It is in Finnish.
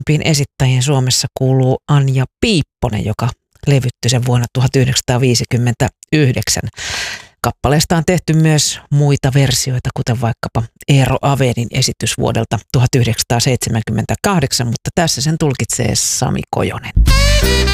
esittäjien Suomessa kuuluu Anja Piipponen, joka levytti sen vuonna 1959. Kappaleesta on tehty myös muita versioita, kuten vaikkapa Eero Avenin esitys vuodelta 1978, mutta tässä sen tulkitsee Sami Kojonen.